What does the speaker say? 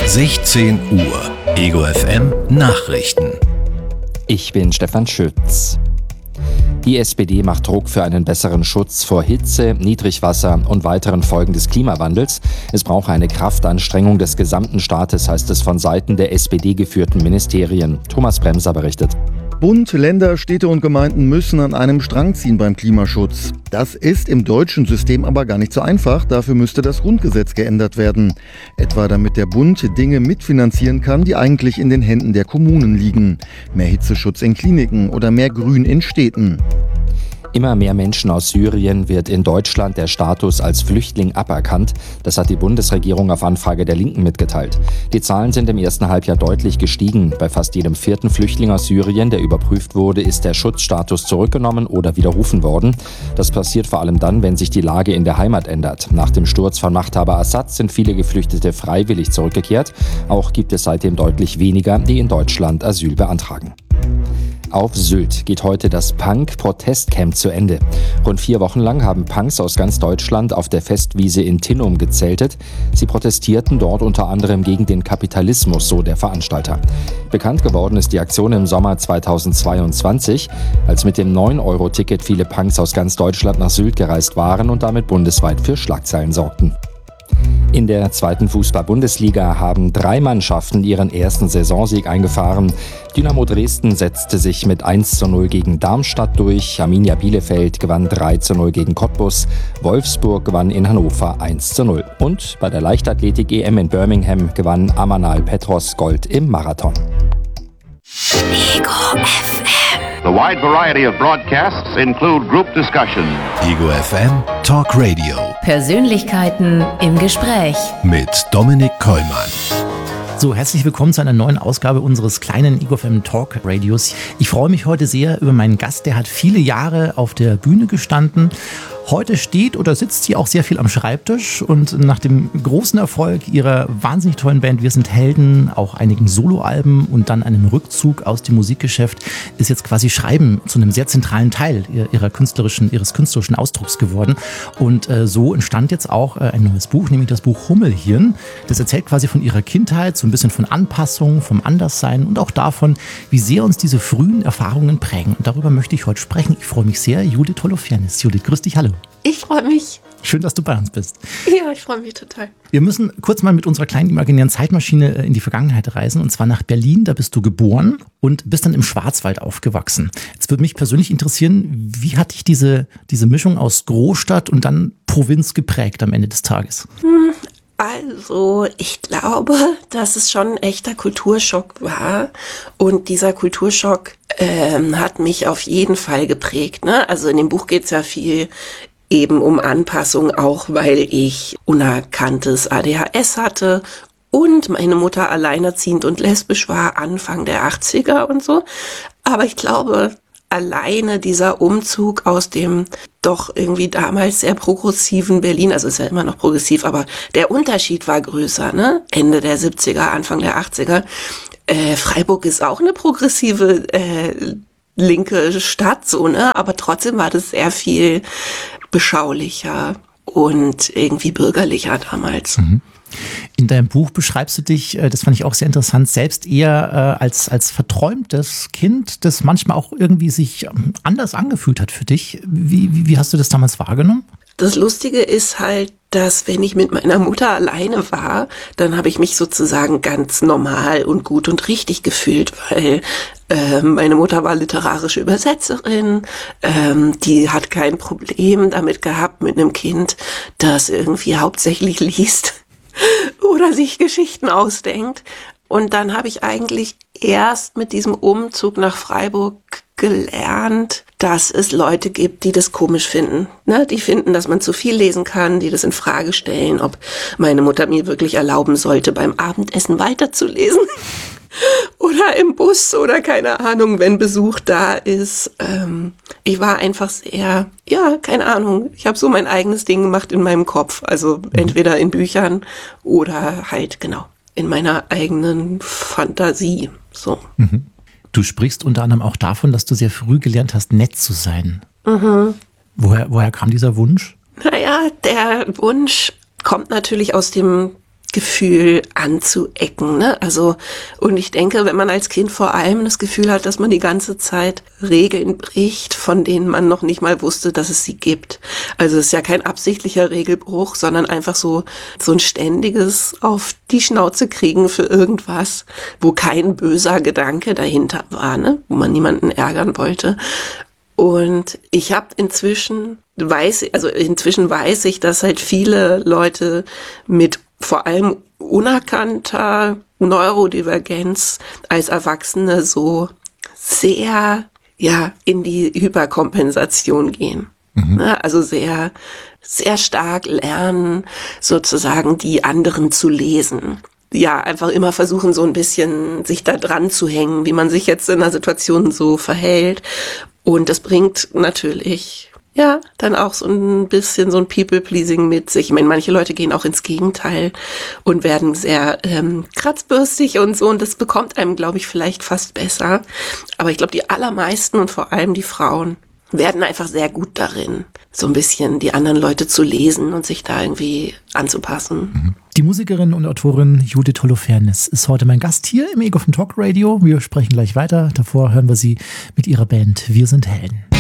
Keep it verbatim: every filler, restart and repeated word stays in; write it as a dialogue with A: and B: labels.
A: sechzehn Uhr. Ego F M Nachrichten.
B: Ich bin Stefan Schütz. Die S P D macht Druck für einen besseren Schutz vor Hitze, Niedrigwasser und weiteren Folgen des Klimawandels. Es brauche eine Kraftanstrengung des gesamten Staates, heißt es von Seiten der S P D-geführten Ministerien. Thomas Bremser berichtet.
C: Bund, Länder, Städte und Gemeinden müssen an einem Strang ziehen beim Klimaschutz. Das ist im deutschen System aber gar nicht so einfach. Dafür müsste das Grundgesetz geändert werden. Etwa damit der Bund Dinge mitfinanzieren kann, die eigentlich in den Händen der Kommunen liegen. Mehr Hitzeschutz in Kliniken oder mehr Grün in Städten.
B: Immer mehr Menschen aus Syrien wird in Deutschland der Status als Flüchtling aberkannt. Das hat die Bundesregierung auf Anfrage der Linken mitgeteilt. Die Zahlen sind im ersten Halbjahr deutlich gestiegen. Bei fast jedem vierten Flüchtling aus Syrien, der überprüft wurde, ist der Schutzstatus zurückgenommen oder widerrufen worden. Das passiert vor allem dann, wenn sich die Lage in der Heimat ändert. Nach dem Sturz von Machthaber Assad sind viele Geflüchtete freiwillig zurückgekehrt. Auch gibt es seitdem deutlich weniger, die in Deutschland Asyl beantragen. Auf Sylt geht heute das Punk-Protestcamp zu Ende. Rund vier Wochen lang haben Punks aus ganz Deutschland auf der Festwiese in Tinnum gezeltet. Sie protestierten dort unter anderem gegen den Kapitalismus, so der Veranstalter. Bekannt geworden ist die Aktion im Sommer zweitausendzweiundzwanzig, als mit dem neun Euro Ticket viele Punks aus ganz Deutschland nach Sylt gereist waren und damit bundesweit für Schlagzeilen sorgten. In der zweiten Fußball-Bundesliga haben drei Mannschaften ihren ersten Saisonsieg eingefahren. Dynamo Dresden setzte sich mit eins zu null gegen Darmstadt durch, Arminia Bielefeld gewann drei zu null gegen Cottbus, Wolfsburg gewann in Hannover eins zu null. Und bei der Leichtathletik-E M in Birmingham gewann Amanal Petros Gold im Marathon.
D: Ego F M.
E: The wide variety of broadcasts include group discussion.
A: Ego F M Talk Radio
D: Persönlichkeiten im Gespräch
A: mit Dominik Kollmann.
F: So, herzlich willkommen zu einer neuen Ausgabe unseres kleinen Ego F M Talk Radios. Ich freue mich heute sehr über meinen Gast, der hat viele Jahre auf der Bühne gestanden. Heute steht oder sitzt sie auch sehr viel am Schreibtisch und nach dem großen Erfolg ihrer wahnsinnig tollen Band Wir sind Helden, auch einigen Soloalben und dann einem Rückzug aus dem Musikgeschäft ist jetzt quasi Schreiben zu einem sehr zentralen Teil ihrer künstlerischen, ihres künstlerischen Ausdrucks geworden. Und äh, so entstand jetzt auch äh, ein neues Buch, nämlich das Buch Hummelhirn. Das erzählt quasi von ihrer Kindheit, so ein bisschen von Anpassung, vom Anderssein und auch davon, wie sehr uns diese frühen Erfahrungen prägen. Und darüber möchte ich heute sprechen. Ich freue mich sehr. Judith Holofernes. Judith, grüß dich, hallo.
G: Ich freue mich.
F: Schön, dass du bei uns bist.
G: Ja, ich freue mich total.
F: Wir müssen kurz mal mit unserer kleinen imaginären Zeitmaschine in die Vergangenheit reisen, und zwar nach Berlin. Da bist du geboren und bist dann im Schwarzwald aufgewachsen. Jetzt würde mich persönlich interessieren, wie hat dich diese, diese Mischung aus Großstadt und dann Provinz geprägt am Ende des Tages?
G: Hm. Also, ich glaube, dass es schon ein echter Kulturschock war und dieser Kulturschock ähm, hat mich auf jeden Fall geprägt, ne? Also in dem Buch geht's ja viel eben um Anpassung, auch weil ich unerkanntes A D H S hatte und meine Mutter alleinerziehend und lesbisch war, Anfang der achtziger und so. Aber ich glaube, alleine dieser Umzug aus dem doch irgendwie damals sehr progressiven Berlin, also ist ja immer noch progressiv, aber der Unterschied war größer, ne? Ende der siebziger, Anfang der achtziger. Äh, Freiburg ist auch eine progressive äh, linke Stadt, so, ne? Aber trotzdem war das sehr viel beschaulicher und irgendwie bürgerlicher damals.
F: Mhm. In deinem Buch beschreibst du dich, das fand ich auch sehr interessant, selbst eher äh, als, als verträumtes Kind, das manchmal auch irgendwie sich anders angefühlt hat für dich. Wie, wie, wie hast du das damals wahrgenommen?
G: Das Lustige ist halt, dass wenn ich mit meiner Mutter alleine war, dann habe ich mich sozusagen ganz normal und gut und richtig gefühlt, weil äh, meine Mutter war literarische Übersetzerin, ähm, die hat kein Problem damit gehabt mit einem Kind, das irgendwie hauptsächlich liest oder sich Geschichten ausdenkt. Und dann habe ich eigentlich erst mit diesem Umzug nach Freiburg gelernt, dass es Leute gibt, die das komisch finden. Ne? Die finden, dass man zu viel lesen kann, die das in Frage stellen, ob meine Mutter mir wirklich erlauben sollte, beim Abendessen weiterzulesen. Oder im Bus oder keine Ahnung, wenn Besuch da ist. Ähm, ich war einfach sehr, ja, keine Ahnung. Ich habe so mein eigenes Ding gemacht in meinem Kopf. Also entweder in Büchern oder halt, genau, in meiner eigenen Fantasie. So.
F: Mhm. Du sprichst unter anderem auch davon, dass du sehr früh gelernt hast, nett zu sein. Mhm. Woher, woher kam dieser Wunsch?
G: Naja, der Wunsch kommt natürlich aus dem Gefühl anzuecken, ne? Also, und ich denke, wenn man als Kind vor allem das Gefühl hat, dass man die ganze Zeit Regeln bricht, von denen man noch nicht mal wusste, dass es sie gibt. Also es ist ja kein absichtlicher Regelbruch, sondern einfach so, so ein ständiges auf die Schnauze kriegen für irgendwas, wo kein böser Gedanke dahinter war, ne? Wo man niemanden ärgern wollte. Und ich habe inzwischen, weiß, also inzwischen weiß ich, dass halt viele Leute mit vor allem unerkannter Neurodivergenz als Erwachsene so sehr, ja, in die Hyperkompensation gehen. Mhm. Also sehr, sehr stark lernen, sozusagen die anderen zu lesen. Ja, einfach immer versuchen, so ein bisschen sich da dran zu hängen, wie man sich jetzt in einer Situation so verhält. Und das bringt natürlich, ja, dann auch so ein bisschen so ein People-Pleasing mit sich. Ich meine, manche Leute gehen auch ins Gegenteil und werden sehr ähm, kratzbürstig und so. Und das bekommt einem, glaube ich, vielleicht fast besser. Aber ich glaube, die allermeisten und vor allem die Frauen werden einfach sehr gut darin, so ein bisschen die anderen Leute zu lesen und sich da irgendwie anzupassen.
F: Die Musikerin und Autorin Judith Holofernes ist heute mein Gast hier im Ego vom Talk Radio. Wir sprechen gleich weiter. Davor hören wir sie mit ihrer Band Wir sind Helden.